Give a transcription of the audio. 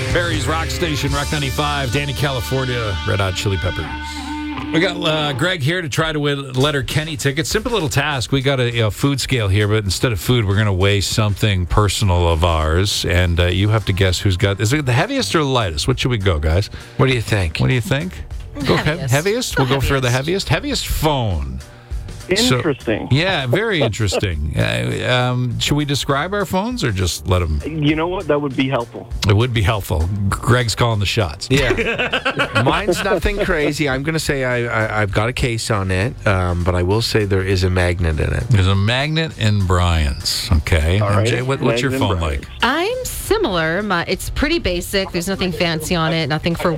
Barry's Rock Station, Rock 95, Danny, California, Red Hot Chili Peppers. We got Greg here to try to win Letterkenny tickets. Simple little task. We got a food scale here, but instead of food, we're going to weigh something personal of ours, and you have to guess who's got. Is it the heaviest or the lightest? What should we go, guys? What do you think? What do you think? Go heaviest. We'll go for the heaviest. Heaviest phone. Interesting. Yeah, very interesting. Should we describe our phones or just let them? You know what? That would be helpful. It would be helpful. Greg's calling the shots. Yeah. Mine's nothing crazy. I'm going to say I've got a case on it, but I will say there is a magnet in it. There's a magnet in Brian's. Okay. All right. Jay, what's your phone Brian's. like? I'm similar. It's pretty basic. There's nothing fancy on it, nothing for